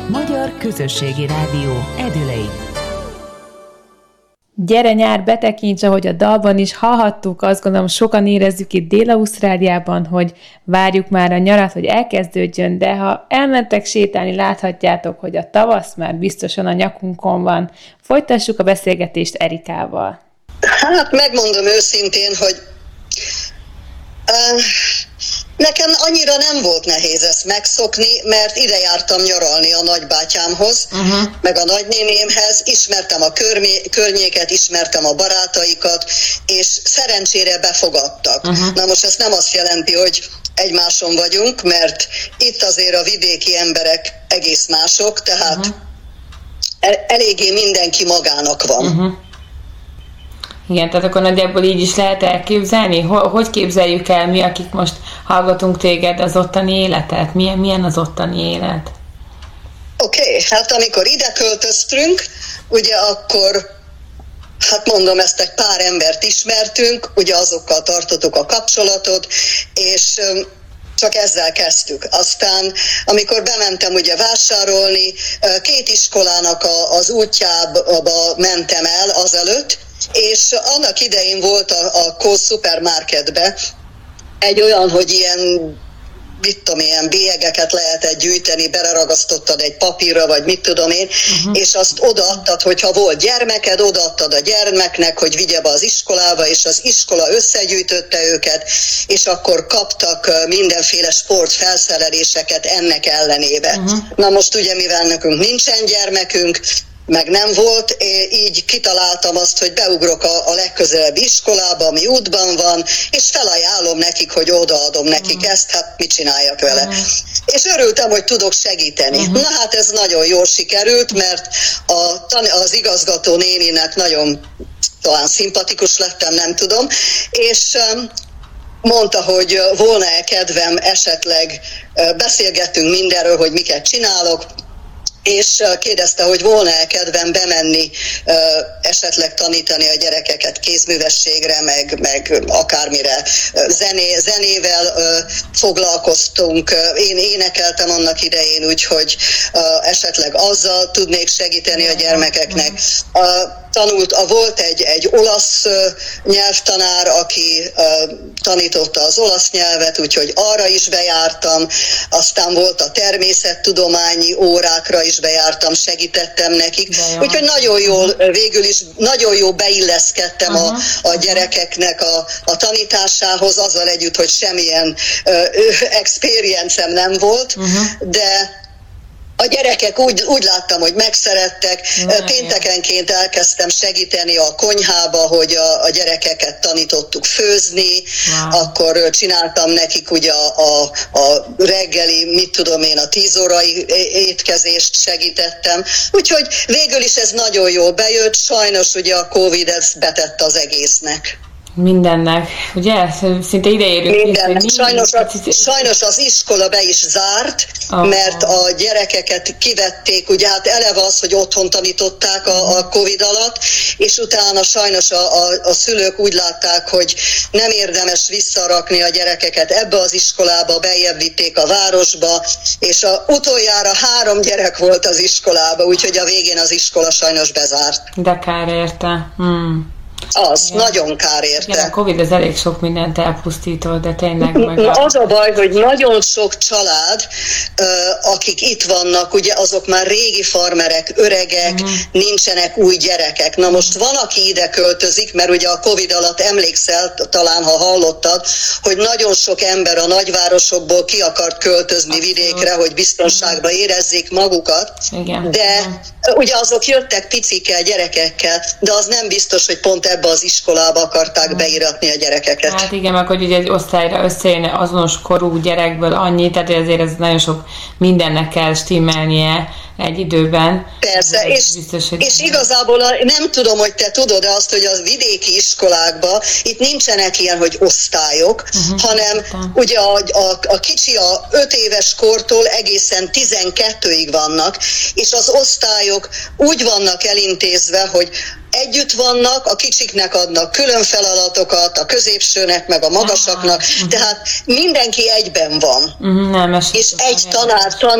Magyar Közösségi Rádió Edülei. Gyere nyár, betekints, ahogy a dalban is hallhattuk, azt gondolom sokan érezzük itt Dél-Ausztráliában, hogy várjuk már a nyarat, hogy elkezdődjön, de ha elmentek sétálni, láthatjátok, hogy a tavasz már biztosan a nyakunkon van. Folytassuk a beszélgetést Erikával. Hát megmondom őszintén, hogy nekem annyira nem volt nehéz ezt megszokni, mert ide jártam nyaralni a nagybátyámhoz, meg a nagynénémhez, ismertem a környéket, ismertem a barátaikat, és szerencsére befogadtak. Na most ez nem azt jelenti, hogy egymáson vagyunk, mert itt azért a vidéki emberek egész mások, tehát eléggé mindenki magának van. Igen, tehát akkor nagyjából így is lehet elképzelni? Hogy képzeljük el mi, akik most hallgatunk téged, az ottani életet? Milyen az ottani élet? Oké, hát amikor ide költöztünk, ugye akkor, hát mondom, ezt egy pár embert ismertünk, ugye azokkal tartottuk a kapcsolatot, és csak ezzel kezdtük. Aztán, amikor bementem ugye vásárolni, két iskolának az útjába mentem el azelőtt, és annak idején volt a Coles Supermarketbe egy olyan, hogy ilyen bélyegeket lehetett gyűjteni, beleragasztottad egy papírra, vagy mit tudom én, és azt odaadtad, hogyha volt gyermeked, odaadtad a gyermeknek, hogy vigye be az iskolába, és az iskola összegyűjtötte őket, és akkor kaptak mindenféle sportfelszereléseket ennek ellenébe. Na most ugye, mivel nekünk nincsen gyermekünk, meg nem volt, így kitaláltam azt, hogy beugrok a legközelebbi iskolába, ami útban van, és felajánlom nekik, hogy odaadom nekik ezt, hát mit csináljak vele. És örültem, hogy tudok segíteni. Na hát ez nagyon jól sikerült, mert az igazgató néninek nagyon talán szimpatikus lettem, nem tudom, és mondta, hogy volna-e kedvem esetleg, beszélgettünk mindenről, hogy miket csinálok, és kérdezte, hogy volna-e kedvem bemenni, esetleg tanítani a gyerekeket kézművességre, meg akármire. Zenével foglalkoztunk, én énekeltem annak idején, úgyhogy esetleg azzal tudnék segíteni a gyermekeknek. Volt egy olasz nyelvtanár, aki tanította az olasz nyelvet, úgyhogy arra is bejártam, aztán volt a természettudományi órákra is bejártam, segítettem nekik, úgyhogy nagyon jól, végül is nagyon jól beilleszkedtem a gyerekeknek a tanításához, azzal együtt, hogy semmilyen experience-em nem volt, de a gyerekek úgy láttam, hogy megszerettek. Péntekenként elkezdtem segíteni a konyhába, hogy a gyerekeket tanítottuk főzni, akkor csináltam nekik ugye a reggeli, mit tudom én, a 10 órai étkezést segítettem. Úgyhogy végül is ez nagyon jól bejött, sajnos ugye a Covid ezt betette az egésznek. Mindennek, ugye? Szinte ideérünk. Mindennek. Sajnos az iskola be is zárt, mert a gyerekeket kivették, ugye hát eleve az, hogy otthon tanították a Covid alatt, és utána sajnos a szülők úgy látták, hogy nem érdemes visszarakni a gyerekeket ebbe az iskolába, beljebb vitték a városba, és utoljára 3 gyerek volt az iskolába, úgyhogy a végén az iskola sajnos bezárt. De kár érte. Igen. Nagyon kár érte. Igen, a Covid ez elég sok mindent elpusztított, de tényleg Az a baj, hogy nagyon sok család, akik itt vannak, ugye azok már régi farmerek, öregek, nincsenek új gyerekek. Na most van, aki ide költözik, mert ugye a Covid alatt emlékszel, talán ha hallottad, hogy nagyon sok ember a nagyvárosokból ki akart költözni vidékre, hogy biztonságban érezzék magukat. Igen. De ugye azok jöttek picikkel, gyerekekkel, de az nem biztos, hogy pont ebbe az iskolába akarták beíratni a gyerekeket. Hát igen, meg hogy ugye egy osztályra összejön azonos korú gyerekből annyi, tehát azért ez nagyon sok mindennek kell stimmelnie egy időben. Persze, és igazából nem tudom, hogy te tudod-e azt, hogy a vidéki iskolákban itt nincsenek ilyen, hogy osztályok, hanem ugye a kicsi a 5 éves kortól egészen 12-ig vannak, és az osztályok úgy vannak elintézve, hogy együtt vannak, a kicsiknek adnak külön feladatokat, a középsőnek, meg a magasaknak, tehát mindenki egyben van. És egy tanár